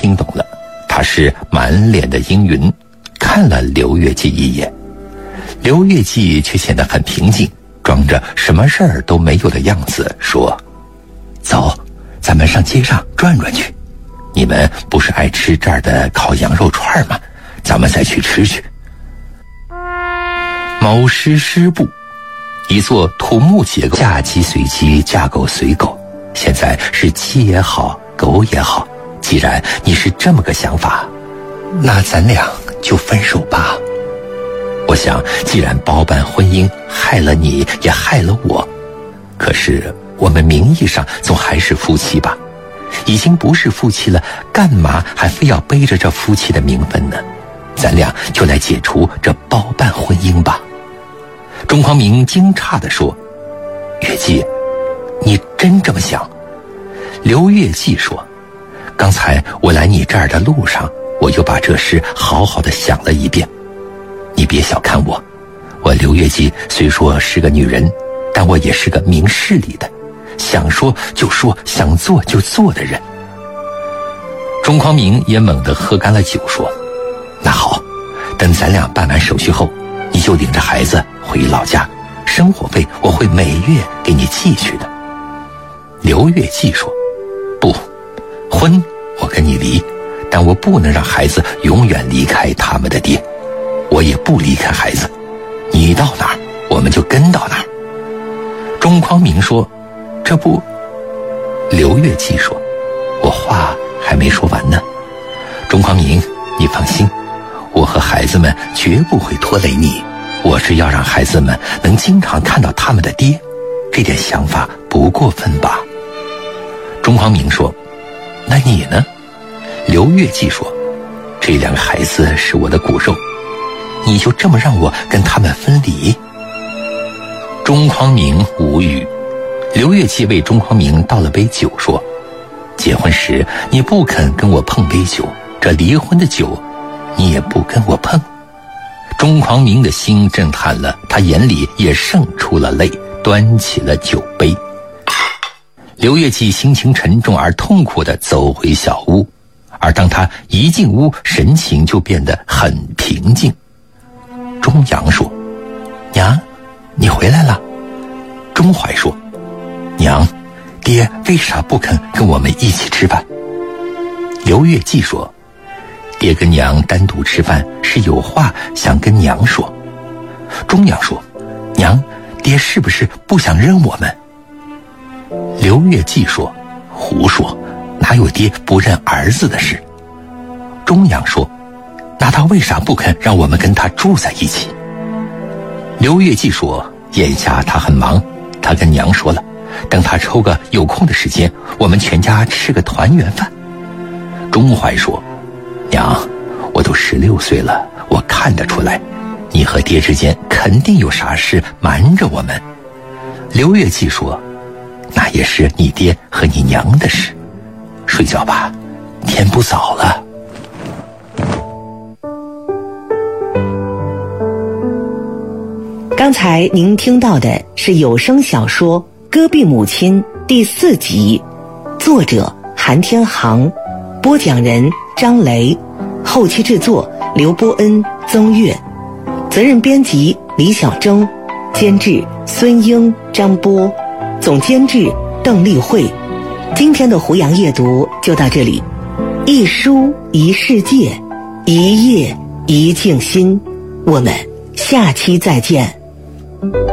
听懂了，他是满脸的阴云，看了刘月季一眼。刘月季却显得很平静，装着什么事儿都没有的样子说：走，咱们上街上转转去。你们不是爱吃这儿的烤羊肉串吗？咱们再去吃去。某师部，一座土木结构，嫁鸡随鸡，嫁狗随狗。现在是鸡也好，狗也好，既然你是这么个想法，那咱俩就分手吧。我想，既然包办婚姻害了你，也害了我，可是我们名义上总还是夫妻吧？已经不是夫妻了，干嘛还非要背着这夫妻的名分呢？咱俩就来解除这包办婚姻吧。钟匡明惊诧地说：月季，你真这么想？刘月季说：刚才我来你这儿的路上，我就把这事好好的想了一遍。你别小看我，我刘月季虽说是个女人，但我也是个明事理的，想说就说，想做就做的人。钟匡明也猛地喝干了酒说：那好，等咱俩办完手续后，你就领着孩子回老家，生活费我会每月给你寄去的。刘月季说：不，婚我跟你离，但我不能让孩子永远离开他们的爹，我也不离开孩子，你到哪儿我们就跟到哪儿。钟匡明说：这不。刘月季说：我话还没说完呢。钟匡明，你放心，我和孩子们绝不会拖累你，我是要让孩子们能经常看到他们的爹，这点想法不过分吧？钟匡明说：那你呢？刘月季说：这两个孩子是我的骨肉，你就这么让我跟他们分离？钟匡明无语。刘月季为钟匡明倒了杯酒说：结婚时你不肯跟我碰杯酒，这离婚的酒你也不跟我碰。钟匡明的心震撼了，他眼里也渗出了泪，端起了酒杯。刘月季心情沉重而痛苦地走回小屋，而当他一进屋，神情就变得很平静。钟阳说：娘，你回来了。钟怀说：娘，爹为啥不肯跟我们一起吃饭？刘月季说：爹跟娘单独吃饭是有话想跟娘说。钟阳说：娘，爹是不是不想认我们？刘月季说：胡说，哪有爹不认儿子的事？钟阳说：那他为啥不肯让我们跟他住在一起？刘月季说：眼下他很忙，他跟娘说了，等他抽个有空的时间，我们全家吃个团圆饭。钟怀说：娘，我都16岁了，我看得出来，你和爹之间肯定有啥事瞒着我们。刘月季说：那也是你爹和你娘的事，睡觉吧，天不早了。 刚才您听到的是有声小说《戈壁母亲》第4集，作者韩天航，播讲人张雷，后期制作刘波恩、曾月，责任编辑李小征，监制孙英、张波，总监制邓丽慧。今天的胡杨夜读就到这里，一书一世界，一夜一静心，我们下期再见。